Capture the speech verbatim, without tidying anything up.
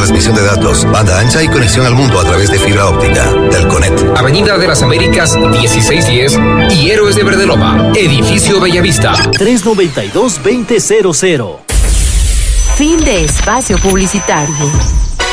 transmisión de datos, banda ancha y conexión al mundo a través de fibra óptica. Telconet. Avenida de las Américas dieciséis diez y Héroes de Verdeloma, Edificio Bellavista. tres noventa y dos, veinte cero cero. Fin de espacio publicitario.